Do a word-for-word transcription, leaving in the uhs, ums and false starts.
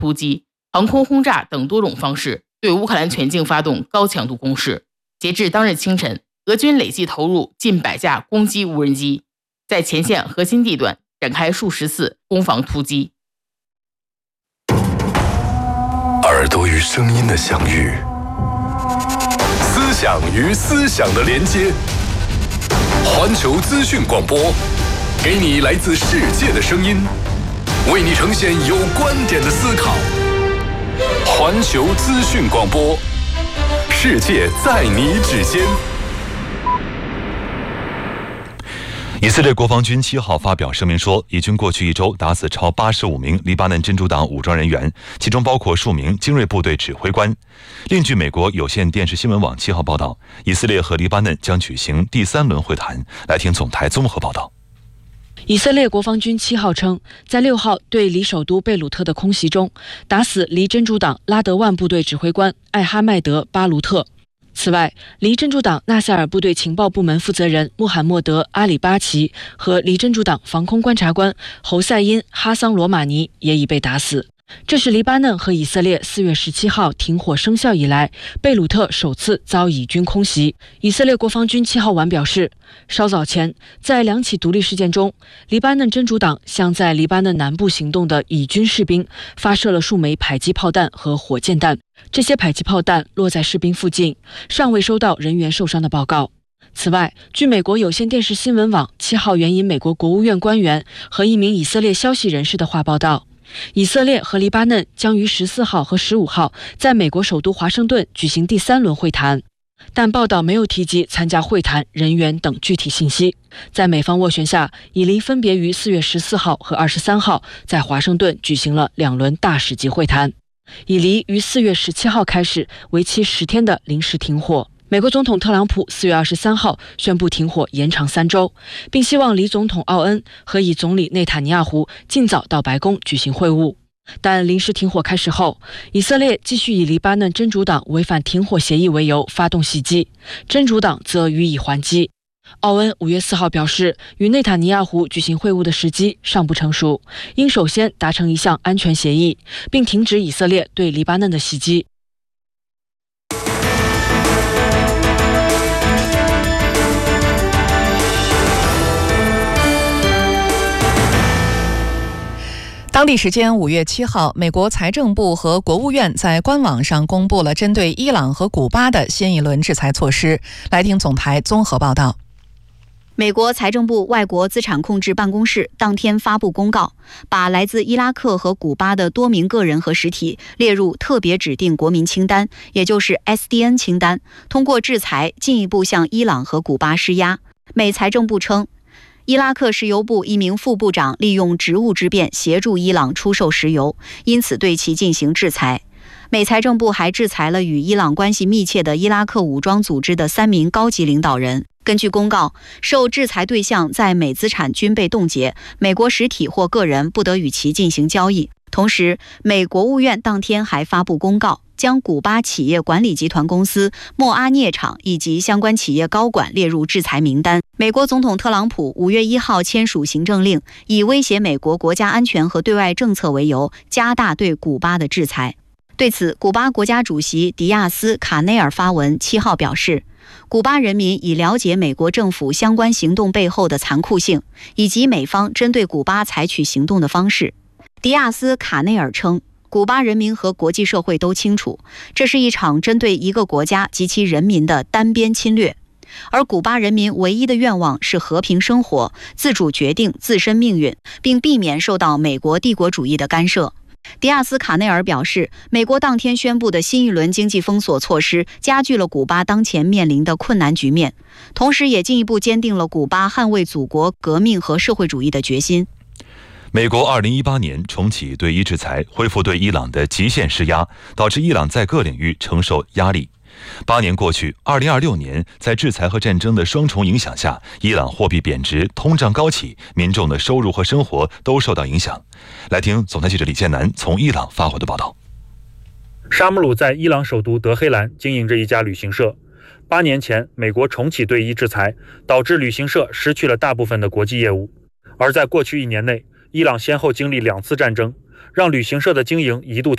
突击、航空轰炸等多种方式对乌克兰全境发动高强度攻势。截至当日清晨，俄军累计投入近百架攻击无人机，在前线核心地段展开数十次攻防突击。 耳朵与声音的相遇，思想与思想的连接。环球资讯广播，给你来自世界的声音，为你呈现有观点的思考。环球资讯广播，世界在你指尖。 以色列国防军七号发表声明说，以军过去一周打死超八十五名黎巴嫩真主党武装人员，其中包括数名精锐部队指挥官。另据美国有线电视新闻网七号报道，以色列和黎巴嫩将举行第三轮会谈。来听总台综合报道。 以色列国防军七号称，在六号对黎首都贝鲁特的空袭中，打死黎真主党拉德万部队指挥官艾哈迈德·巴卢特。此外，黎真主党纳赛尔部队情报部门负责人穆罕默德·阿里巴奇和黎真主党防空观察官侯赛因·哈桑罗马尼也已被打死。这是黎巴嫩和以色列四月十七号停火生效以来，贝鲁特首次遭以军空袭。以色列国防军七号晚表示，稍早前，在两起独立事件中，黎巴嫩真主党向在黎巴嫩南部行动的以军士兵发射了数枚迫击炮弹和火箭弹，这些迫击炮弹落在士兵附近，尚未收到人员受伤的报告。此外，据美国有线电视新闻网七号援引美国国务院官员和一名以色列消息人士的话报道，以色列和黎巴嫩将于十四号和十五号在美国首都华盛顿举行第三轮会谈，但报道没有提及参加会谈人员等具体信息。在美方斡旋下，以黎分别于四月十四号和二十三号在华盛顿举行了两轮大使级会谈。以黎于四月十七号开始为期十天的临时停火。美国总统特朗普四月二十三号宣布停火延长三周，并希望黎总统奥恩和以总理内塔尼亚胡尽早到白宫举行会晤。但临时停火开始后，以色列继续以黎巴嫩真主党违反停火协议为由发动袭击，真主党则予以还击。奥恩五月四号表示，与内塔尼亚胡举行会晤的时机尚不成熟，应首先达成一项安全协议，并停止以色列对黎巴嫩的袭击。 当地时间五月七号，美国财政部和国务院在官网上公布了针对伊朗和古巴的新一轮制裁措施。来听总台综合报道。 美国财政部外国资产控制办公室当天发布公告，把来自伊拉克和古巴的多名个人和实体列入特别指定国民清单，也就是 S D N 清单，通过制裁进一步向伊朗和古巴施压。美财政部称，伊拉克石油部一名副部长利用职务之便协助伊朗出售石油，因此对其进行制裁。美财政部还制裁了与伊朗关系密切的伊拉克武装组织的三名高级领导人。根据公告，受制裁对象在美资产均被冻结，美国实体或个人不得与其进行交易。同时，美国务院当天还发布公告，将古巴企业管理集团公司、莫阿涅厂以及相关企业高管列入制裁名单。美国总统特朗普五月一号签署行政令，以威胁美国国家安全和对外政策为由，加大对古巴的制裁。对此，古巴国家主席迪亚斯·卡内尔发文七号表示，古巴人民已了解美国政府相关行动背后的残酷性，以及美方针对古巴采取行动的方式。迪亚斯·卡内尔称，古巴人民和国际社会都清楚，这是一场针对一个国家及其人民的单边侵略，而古巴人民唯一的愿望是和平生活，自主决定自身命运，并避免受到美国帝国主义的干涉。迪亚斯·卡内尔表示，美国当天宣布的新一轮经济封锁措施加剧了古巴当前面临的困难局面，同时也进一步坚定了古巴捍卫祖国革命和社会主义的决心。 美国二零一八年重启对伊制裁，恢复对伊朗的极限施压，导致伊朗在各领域承受压力。八年过去，二零二六年，在制裁和战争的双重影响下，伊朗货币贬值，通胀高企，民众的收入和生活都受到影响。来听总台记者李建南从伊朗发回的报道。 沙姆鲁在伊朗首都德黑兰经营着一家旅行社。八年前，美国重启对伊制裁，导致旅行社失去了大部分的国际业务。而在过去一年内，伊朗先后经历两次战争，让旅行社的经营一度